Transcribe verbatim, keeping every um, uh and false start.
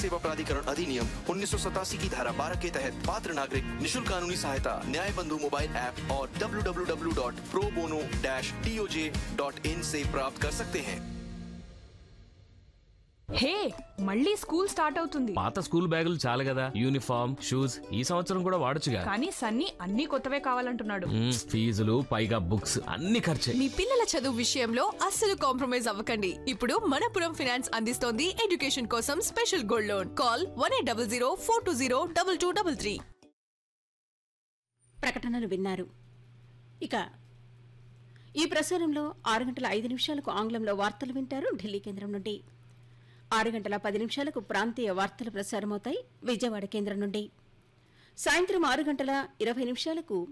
सेवा प्राधिकरण अधिनियम उन्नीस सौ सतासी की धारा बारह के तहत पात्र नागरिक निशुल्क कानूनी सहायता न्याय बंधु मोबाइल ऐप और W W W dot pro bono dash D O J dot in से प्राप्त कर सकते हैं। హే, మళ్ళీ స్కూల్ స్టార్ట్ అవుతుంది. పాత స్కూల్ బ్యాగులు చాలు కదా, యూనిఫామ్ షూస్ ఈ సంవత్సరం కూడా వాడొచ్చుగా. కానీ సన్నీ అన్ని కొత్తవే కావాలంటున్నాడు. మ్మ్, ఫీజులు పైగా బుక్స్ అన్ని ఖర్చే. మీ పిల్లల చదువు విషయంలో అస్సలు కాంప్రమైజ్ అవ్వకండి. ఇప్పుడు మనపురం ఫైనాన్స్ అందిస్తోంది ఎడ్యుకేషన్ కోసం special gold loan. Call one eight double zero four two zero double two double three. ప్రకటనలు విన్నారు. ఇక ఈ ప్రసారంలో ఆరు గంటల ఐదు నిమిషాలకు ఆంగ్లంలో వార్తలు వింటారు ఢిల్లీ కేంద్రం నుండి. ఆరు గంటల పది నిమిషాలకు ప్రాంతీయ వార్తలు ప్రసారమవుతాయి విజయవాడ కేంద్రం నుండి. సాయంత్రం ఆరు గంటల ఇరవై నిమిషాలకు